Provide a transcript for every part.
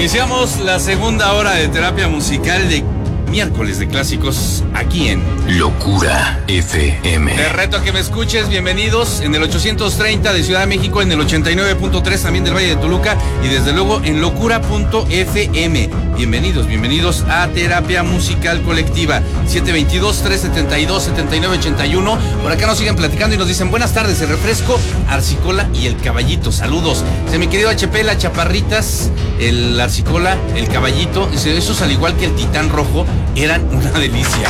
Iniciamos la segunda hora de terapia musical de miércoles de clásicos aquí en Locura FM. Te reto a que me escuches, bienvenidos en el 830 de Ciudad de México, en el 89.3 también del Valle de Toluca y desde luego en locura.fm. Bienvenidos a Terapia Musical Colectiva 722-372-7981. Por acá nos siguen platicando y nos dicen buenas tardes, el refresco, Arsicola y el Caballito, saludos. Mi querido HP, la Chaparritas, el Arsicola, el Caballito, esos al igual que el Titán Rojo eran una delicia.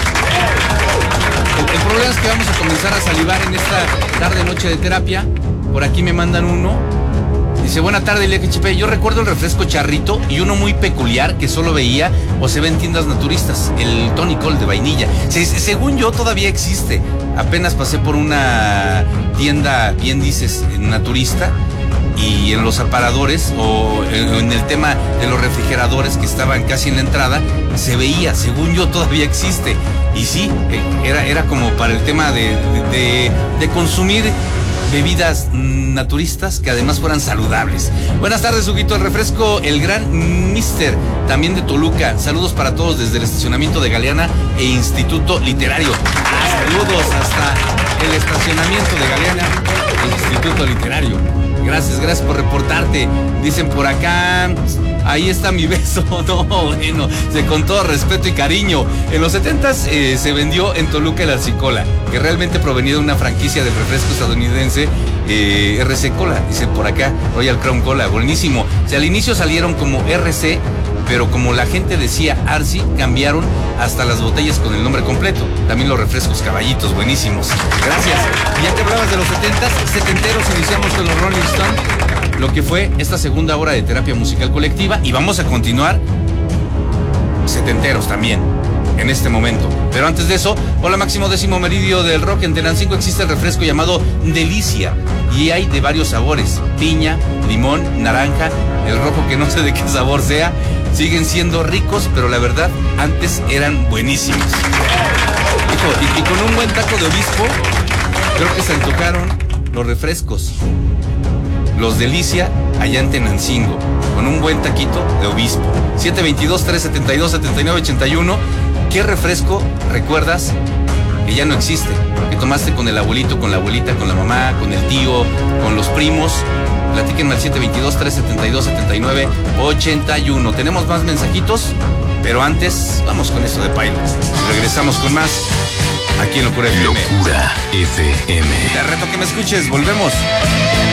El problema es que vamos a comenzar a salivar en esta tarde-noche de terapia. Por aquí me mandan uno. Dice, buena tarde, HP. Yo recuerdo el refresco Charrito y uno muy peculiar que solo veía o se ve en tiendas naturistas, el Tonic de vainilla. Según yo, todavía existe. Apenas pasé por una tienda, bien dices, naturista, y en los aparadores o en el tema de los refrigeradores que estaban casi en la entrada, se veía, según yo, todavía existe. Y sí, era como para el tema de consumir bebidas naturistas que además fueran saludables. Buenas tardes, Huguito. El refresco El Gran Mister, también de Toluca. Saludos para todos desde el estacionamiento de Galeana e Instituto Literario. Saludos hasta el estacionamiento de Galeana e Instituto Literario. Gracias por reportarte. Dicen por acá, ahí está mi beso. No, bueno, con todo respeto y cariño. En los 70s se vendió en Toluca el Arsicola, que realmente provenía de una franquicia del refresco estadounidense, RC Cola, dice por acá, Royal Crown Cola, buenísimo. O sea, al inicio salieron como RC, pero como la gente decía Arsi, cambiaron hasta las botellas con el nombre completo. También los refrescos Caballitos, buenísimos. Gracias. Y ya que hablabas de los 70s, iniciamos con los Rolling Stones, lo que fue esta segunda hora de terapia musical colectiva, y vamos a continuar setenteros también en este momento. Pero antes de eso, hola, Máximo Décimo Meridio del Rock. En Tenancingo existe el refresco llamado Delicia y hay de varios sabores: piña, limón, naranja, el rojo que no sé de qué sabor sea. Siguen siendo ricos, pero la verdad, antes eran buenísimos. Y con un buen taco de obispo, creo que se antojaron los refrescos, los Delicia, allá en Tenancingo, con un buen taquito de obispo. 722-372-7981. ¿Qué refresco recuerdas que ya no existe? Que tomaste con el abuelito, con la abuelita, con la mamá, con el tío, con los primos. Platíquenme al 722-372-7981. Tenemos más mensajitos, pero antes vamos con esto de Pilots. Regresamos con más aquí en Locura FM. Locura FM. Te reto que me escuches, volvemos.